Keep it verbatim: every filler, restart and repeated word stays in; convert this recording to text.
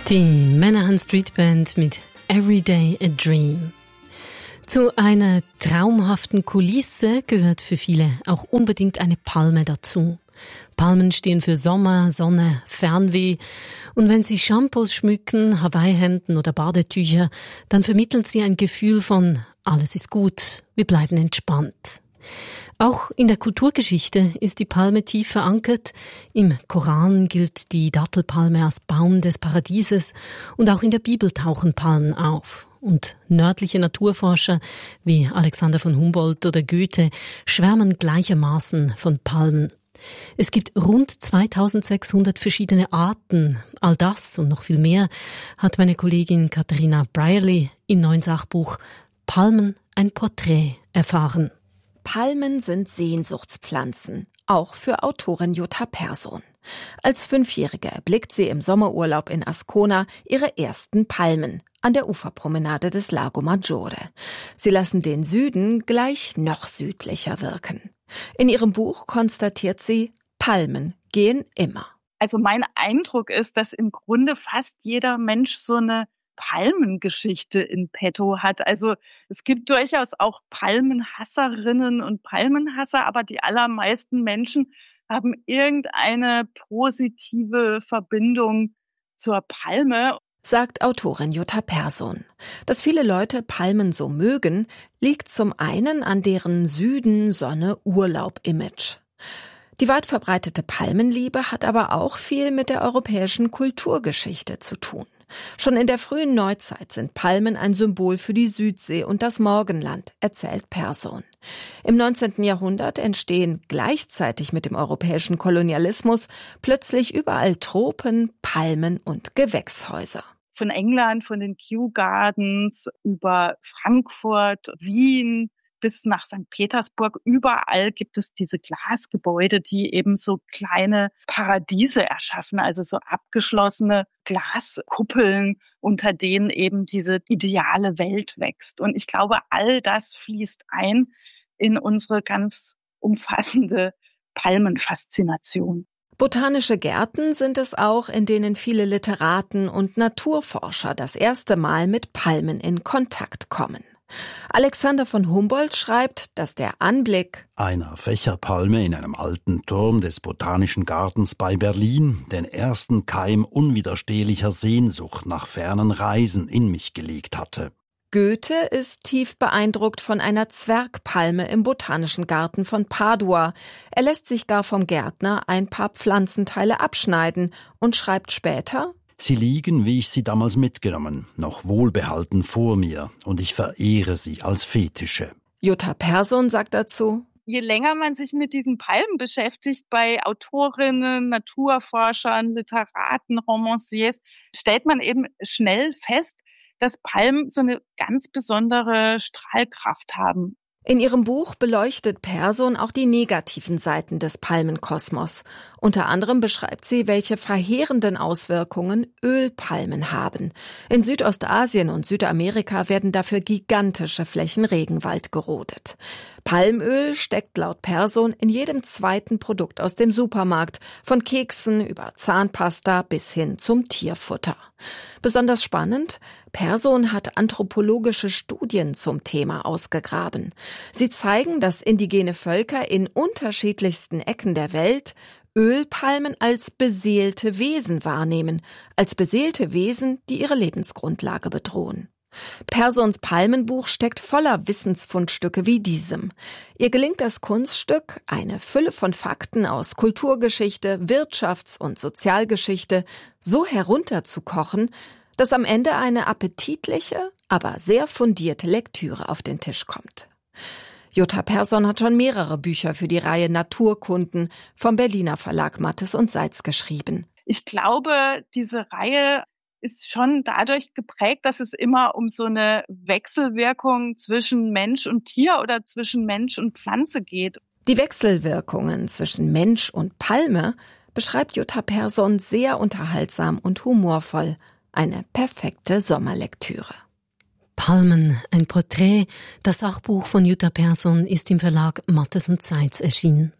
Die Menahan Street Band mit Everyday a Dream. Zu einer traumhaften Kulisse gehört für viele auch unbedingt eine Palme dazu. Palmen stehen für Sommer, Sonne, Fernweh. Und wenn sie Shampoos schmücken, Hawaii-Hemden oder Badetücher, dann vermitteln sie ein Gefühl von alles ist gut, wir bleiben entspannt. Auch in der Kulturgeschichte ist die Palme tief verankert. Im Koran gilt die Dattelpalme als Baum des Paradieses und auch in der Bibel tauchen Palmen auf. Und nördliche Naturforscher wie Alexander von Humboldt oder Goethe schwärmen gleichermaßen von Palmen. Es gibt rund zweitausendsechshundert verschiedene Arten. All das und noch viel mehr hat meine Kollegin Katharina Brierley im neuen Sachbuch Palmen, ein Porträt erfahren. Palmen sind Sehnsuchtspflanzen, auch für Autorin Jutta Persson. Als Fünfjährige erblickt sie im Sommerurlaub in Ascona ihre ersten Palmen an der Uferpromenade des Lago Maggiore. Sie lassen den Süden gleich noch südlicher wirken. In ihrem Buch konstatiert sie, Palmen gehen immer. Also mein Eindruck ist, dass im Grunde fast jeder Mensch so eine Palmengeschichte in petto hat. Also es gibt durchaus auch Palmenhasserinnen und Palmenhasser, aber die allermeisten Menschen haben irgendeine positive Verbindung zur Palme. Sagt Autorin Jutta Persson. Dass viele Leute Palmen so mögen, liegt zum einen an deren Süden-Sonne-Urlaub-Image. Die weit verbreitete Palmenliebe hat aber auch viel mit der europäischen Kulturgeschichte zu tun. Schon in der frühen Neuzeit sind Palmen ein Symbol für die Südsee und das Morgenland, erzählt Persson. Im neunzehnten Jahrhundert entstehen gleichzeitig mit dem europäischen Kolonialismus plötzlich überall Tropen, Palmen und Gewächshäuser. Von England, von den Kew Gardens über Frankfurt, Wien bis nach Sankt Petersburg. Überall gibt es diese Glasgebäude, die eben so kleine Paradiese erschaffen, also so abgeschlossene Glaskuppeln, unter denen eben diese ideale Welt wächst. Und ich glaube, all das fließt ein in unsere ganz umfassende Palmenfaszination. Botanische Gärten sind es auch, in denen viele Literaten und Naturforscher das erste Mal mit Palmen in Kontakt kommen. Alexander von Humboldt schreibt, dass der Anblick einer Fächerpalme in einem alten Turm des Botanischen Gartens bei Berlin den ersten Keim unwiderstehlicher Sehnsucht nach fernen Reisen in mich gelegt hatte. Goethe ist tief beeindruckt von einer Zwergpalme im Botanischen Garten von Padua. Er lässt sich gar vom Gärtner ein paar Pflanzenteile abschneiden und schreibt später: Sie liegen, wie ich sie damals mitgenommen, noch wohlbehalten vor mir, und ich verehre sie als Fetische. Jutta Persson sagt dazu: Je länger man sich mit diesen Palmen beschäftigt, bei Autorinnen, Naturforschern, Literaten, Romanciers, stellt man eben schnell fest, dass Palmen so eine ganz besondere Strahlkraft haben. In ihrem Buch beleuchtet Persson auch die negativen Seiten des Palmenkosmos. Unter anderem beschreibt sie, welche verheerenden Auswirkungen Ölpalmen haben. In Südostasien und Südamerika werden dafür gigantische Flächen Regenwald gerodet. Palmöl steckt laut Persson in jedem zweiten Produkt aus dem Supermarkt, von Keksen über Zahnpasta bis hin zum Tierfutter. Besonders spannend: Persson hat anthropologische Studien zum Thema ausgegraben. Sie zeigen, dass indigene Völker in unterschiedlichsten Ecken der Welt Ölpalmen als beseelte Wesen wahrnehmen, als beseelte Wesen, die ihre Lebensgrundlage bedrohen. Persons Palmenbuch steckt voller Wissensfundstücke wie diesem. Ihr gelingt das Kunststück, eine Fülle von Fakten aus Kulturgeschichte, Wirtschafts- und Sozialgeschichte so herunterzukochen, dass am Ende eine appetitliche, aber sehr fundierte Lektüre auf den Tisch kommt. Jutta Persson hat schon mehrere Bücher für die Reihe Naturkunden vom Berliner Verlag Mattes und Seitz geschrieben. Ich glaube, diese Reihe ist schon dadurch geprägt, dass es immer um so eine Wechselwirkung zwischen Mensch und Tier oder zwischen Mensch und Pflanze geht. Die Wechselwirkungen zwischen Mensch und Palme beschreibt Jutta Persson sehr unterhaltsam und humorvoll. Eine perfekte Sommerlektüre. Palmen, ein Porträt. Das Sachbuch von Jutta Persson ist im Verlag Mattes und Seitz erschienen.